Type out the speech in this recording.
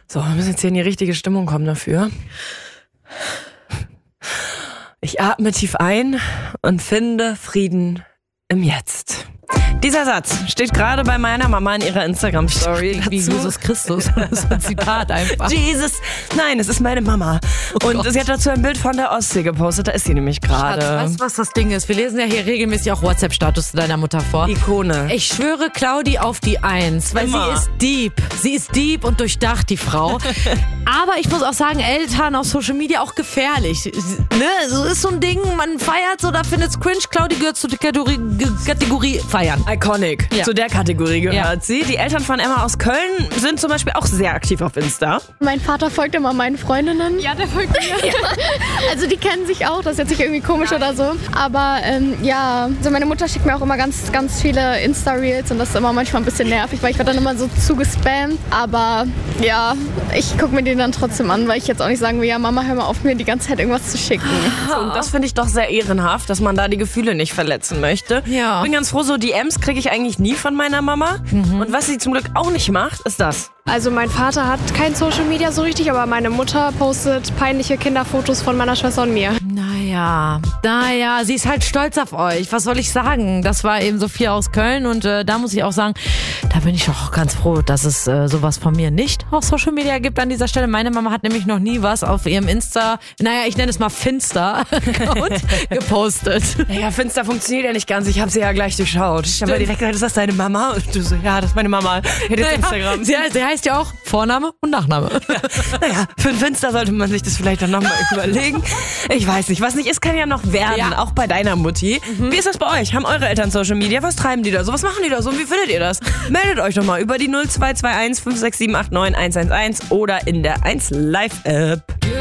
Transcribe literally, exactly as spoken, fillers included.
So, wir müssen jetzt hier in die richtige Stimmung kommen dafür. Ich atme tief ein und finde Frieden im Jetzt. Dieser Satz steht gerade bei meiner Mama in ihrer Instagram-Story. Wie Jesus Christus. Das ist ein Zitat einfach. Jesus. Nein, es ist meine Mama. Oh und Gott. sie hat dazu ein Bild von der Ostsee gepostet. Da ist sie nämlich gerade. Schatz, weißt du, was das Ding ist? Wir lesen ja hier regelmäßig auch WhatsApp-Status deiner Mutter vor. Ikone. Ich schwöre Claudi auf die Eins, weil Immer. sie ist deep. Sie ist deep und durchdacht, die Frau. Aber ich muss auch sagen, Eltern auf Social Media auch gefährlich. Ne? So ist so ein Ding, man feiert so, da findet's cringe. Claudi gehört zur Kategorie, Kategorie feiern. Iconic. Ja. Zu der Kategorie gehört Ja. sie. Die Eltern von Emma aus Köln sind zum Beispiel auch sehr aktiv auf Insta. Mein Vater folgt immer meinen Freundinnen. Ja, der folgt mir. Also die kennen sich auch, das ist jetzt nicht irgendwie komisch oder so. Aber ähm, ja, also meine Mutter schickt mir auch immer ganz, ganz viele Insta-Reels und das ist immer manchmal ein bisschen nervig, weil ich werde dann immer so zugespammt. Aber ja, ich gucke mir den dann trotzdem an, weil ich jetzt auch nicht sagen will, ja Mama, hör mal auf, mir die ganze Zeit irgendwas zu schicken. Und das finde ich doch sehr ehrenhaft, dass man da die Gefühle nicht verletzen möchte. Ja. Bin ganz froh, so D Ms kriege ich eigentlich nie von meiner Mama. Und was sie zum Glück auch nicht macht, ist das. Also mein Vater hat kein Social Media so richtig, aber meine Mutter postet peinliche Kinderfotos von meiner Schwester und mir. Naja, naja, sie ist halt stolz auf euch. Was soll ich sagen? Das war eben Sophia aus Köln und äh, da muss ich auch sagen, da bin ich auch ganz froh, dass es äh, sowas von mir nicht auf Social Media gibt an dieser Stelle. Meine Mama hat nämlich noch nie was auf ihrem Insta, naja, ich nenne es mal Finster-Account gepostet. Naja, Finster funktioniert ja nicht ganz. Ich habe sie ja gleich durchschaut. Ich habe direkt gesagt, ist das deine Mama? Und du so, ja, das ist meine Mama. Ja, das ist Instagram. Sie, sie heißt ja auch Vorname und Nachname. Naja, für ein Finster sollte man sich das vielleicht dann nochmal überlegen. Ich weiß nicht, was nicht ist, kann ja noch werden, Ja. auch bei deiner Mutti. Wie ist das bei euch? Haben eure Eltern Social Media? Was treiben die da so? Was machen die da so? Und wie findet ihr das? Meldet euch doch mal über die null zwei zwei eins fünf sechs sieben acht neun eins eins eins oder in der eins Live App.